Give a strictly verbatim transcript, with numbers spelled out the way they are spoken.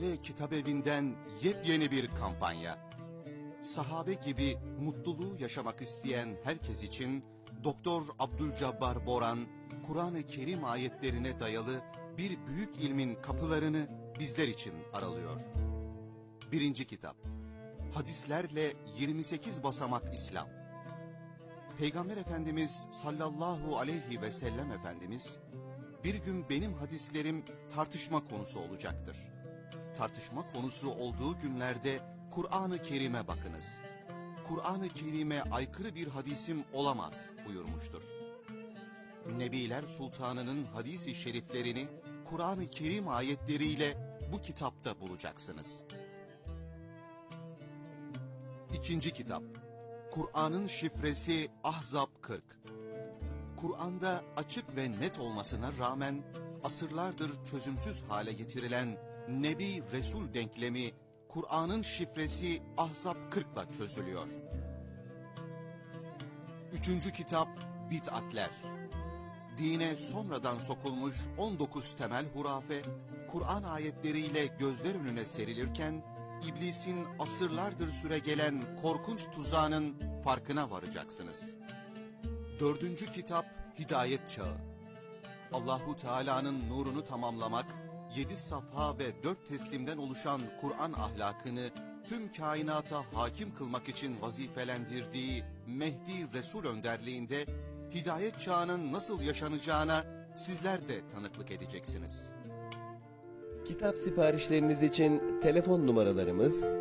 ve Kitabevi'nden yepyeni bir kampanya. Sahabe gibi mutluluğu yaşamak isteyen herkes için Doktor Abdülcabbar Boran, Kur'an-ı Kerim ayetlerine dayalı bir büyük ilmin kapılarını bizler için aralıyor. Birinci kitap, Hadislerle yirmi sekiz Basamak İslam. Peygamber Efendimiz sallallahu aleyhi ve sellem Efendimiz, bir gün benim hadislerim tartışma konusu olacaktır. Tartışma konusu olduğu günlerde Kur'an-ı Kerim'e bakınız. Kur'an-ı Kerim'e aykırı bir hadisim olamaz buyurmuştur. Nebiler Sultanı'nın hadis-i şeriflerini Kur'an-ı Kerim ayetleriyle bu kitapta bulacaksınız. İkinci kitap, Kur'an'ın şifresi Ahzab kırk. Kur'an'da açık ve net olmasına rağmen asırlardır çözümsüz hale getirilen Nebi Resul denklemi Kur'an'ın şifresi Ahzab kırk'la çözülüyor. Üçüncü kitap, Bid'atler. Dine sonradan sokulmuş on dokuz temel hurafe, Kur'an ayetleriyle gözler önüne serilirken, İblisin asırlardır süregelen korkunç tuzağının farkına varacaksınız. Dördüncü kitap, Hidayet Çağı. Allahu Teala'nın nurunu tamamlamak, yedi safha ve dört teslimden oluşan Kur'an ahlakını tüm kainata hakim kılmak için vazifelendirdiği Mehdi Resul önderliğinde Hidayet Çağı'nın nasıl yaşanacağına sizler de tanıklık edeceksiniz. Kitap siparişleriniz için telefon numaralarımız